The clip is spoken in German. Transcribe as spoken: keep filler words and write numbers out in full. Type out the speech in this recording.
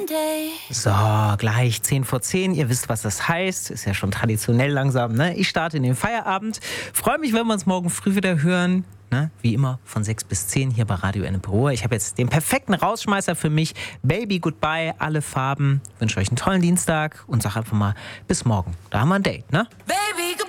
So, gleich zehn vor zehn. Ihr wisst, was das heißt. Ist ja schon traditionell langsam, ne? Ich starte in den Feierabend. Freue mich, wenn wir uns morgen früh wieder hören. Ne? Wie immer von sechs bis zehn hier bei Radio Ennepe Ruhr. Ich habe jetzt den perfekten Rausschmeißer für mich. Baby Goodbye, alle Farben. Wünsche euch einen tollen Dienstag und sage einfach mal bis morgen. Da haben wir ein Date, ne?